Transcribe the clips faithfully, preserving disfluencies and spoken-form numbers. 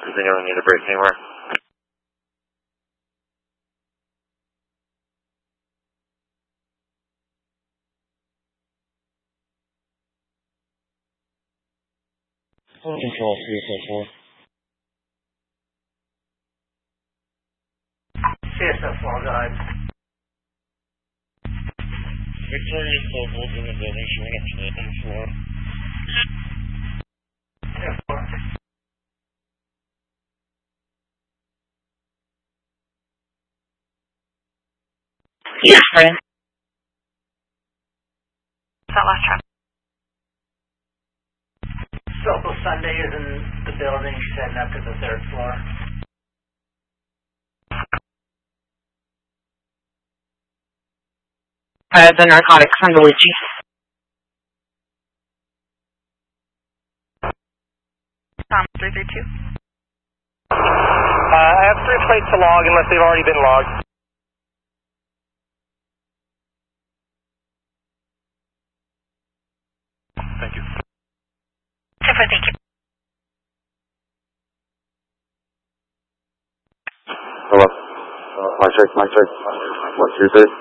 Does anyone need a break anywhere? Control three four four. C S F four, guys. Victoria is local in the building. She went up to the eighth floor. ten four. Yes, friend. That last truck. Sopo Sunday is in the building. She's heading up to the third floor. Uh, the narcotics on the Lucci. Tom, three three two. Uh, I have three plates to log unless they've already been logged. Thank you. ten four, thank you. Hello. Uh, my check, my check. One, two, three.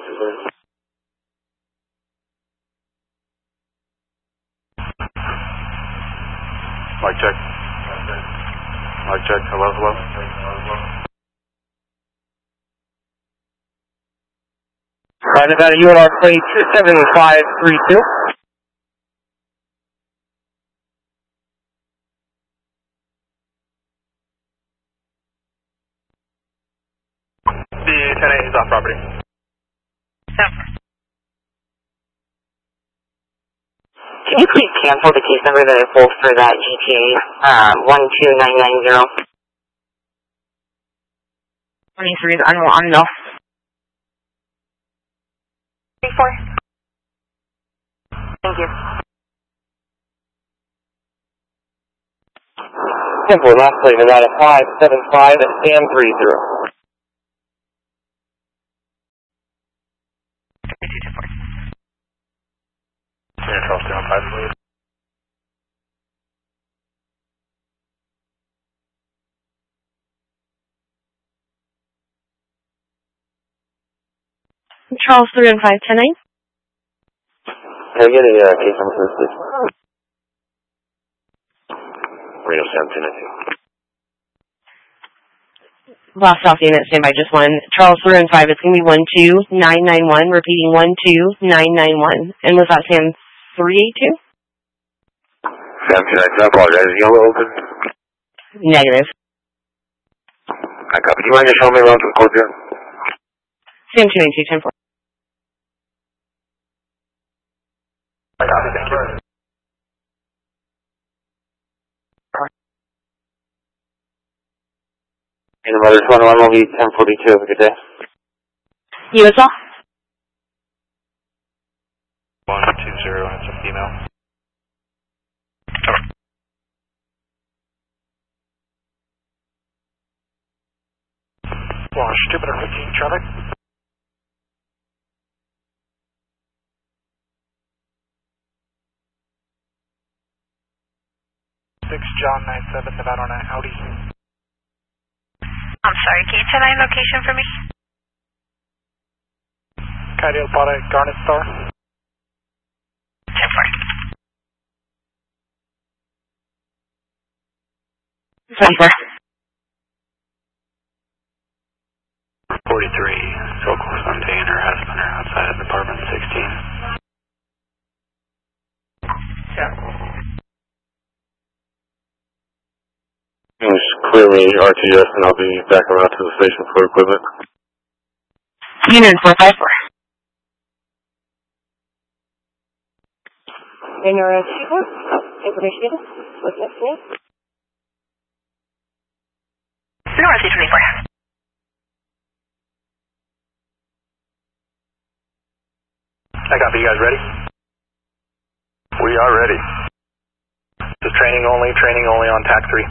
Mic check. Mic check. Hello, hello. Alright, Nevada, U N R plate two seven five three two. The ten A is off property. Seven. Can you please cancel the case number that I pulled for that G T A, uh, one two nine nine zero? twenty-three is unwanted, no. three four. Thank you. Simple, last plate, Nevada five seven five at Sam three zero. three two two four. Yeah, Charles down five, please. Charles three and five ten nine. Can I get a uh, case number for this, please? Radio seventeen nineteen. Lost off unit, stand by just one. Charles three and five, it's going to be one two nine nine one, repeating one two nine nine one. And was that Sam three eight two? seventeen nineteen, I apologize. Is yellow open? Negative. I copy. Do you mind just showing me around to the code here? Sam two eight two ten four. I copy, thank you. And the mother's one one will be ten forty-two. Have a good day. You as well? one two zero, and it's a female. Well, stupid or fifteen traffic. six John nine seven, Nevada nine Audi. I'm sorry, can you tell my location for me? Kyle Pada, Garnet Star. ten four. ten four. forty-three, Socal Sunday and her husband are outside of apartment sixteen. Yeah. It's clearly R T S, and I'll be back around to the station for equipment. Unit four five four. And your uh, two information given? What's next name? North twenty-four. I copy. You guys ready? We are ready. Just training only, training only on T A C three.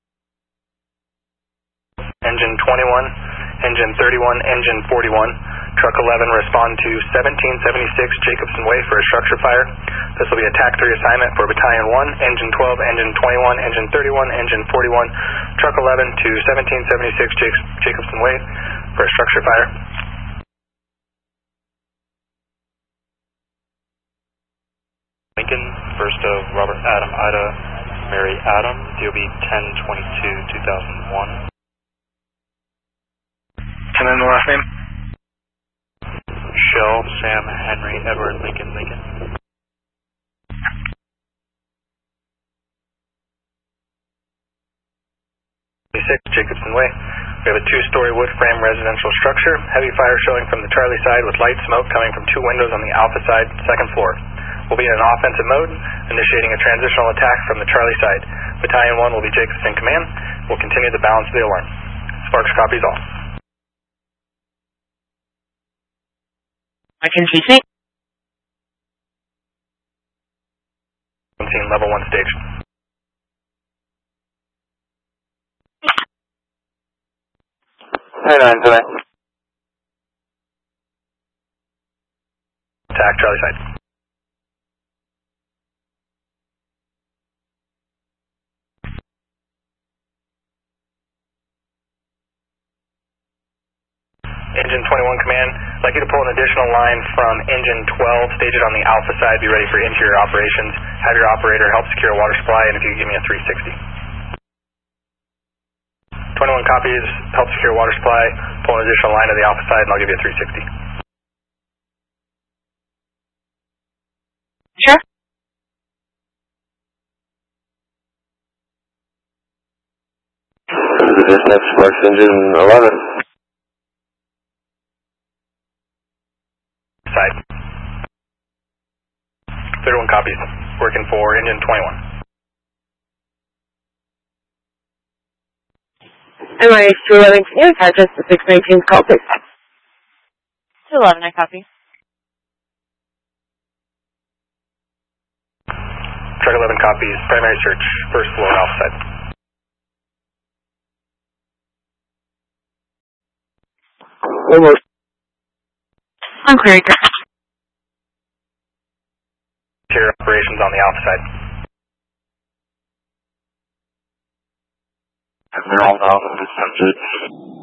Engine twenty-one, engine thirty-one, engine forty-one. Truck eleven, respond to seventeen seventy-six Jacobson Way for a structure fire. This will be a TAC three assignment for Battalion one, Engine twelve, Engine twenty-one, Engine thirty-one, Engine forty-one, Truck eleven to seventeen seventy-six Jacobson Way for a structure fire. Lincoln, first of Robert Adam Ida, Mary Adam, D O B ten twenty-two two thousand one. And then the last name? Shell, Sam, Henry, Edward, Lincoln, Lincoln. six Jacobson Way. We have a two-story wood frame residential structure. Heavy fire showing from the Charlie side with light smoke coming from two windows on the Alpha side, second floor. We'll be in an offensive mode, initiating a transitional attack from the Charlie side. Battalion one will be Jacobson command. We'll continue the balance of the alarm. Sparks copies all. I can see it. Scene level one stage. Hey, nine tonight. Attack Charlie side. Engine twenty-one command, I'd like you to pull an additional line from Engine twelve, stated on the Alpha side, be ready for interior operations. Have your operator help secure water supply, and if you could give me a three sixty. twenty-one copies, help secure water supply, pull an additional line to the Alpha side, and I'll give you a three sixty. Sure. This is the dispatch, Sparks Engine eleven. Side. thirty-one copies, working for Engine twenty-one. M I H two eleven, can you attach us to six nineteen call, please? two eleven, I copy. Truck eleven copies, primary search, first floor, Alpha side. Almost. I'm clear. Interior operations on the Alpha side. And they're all out of this subject.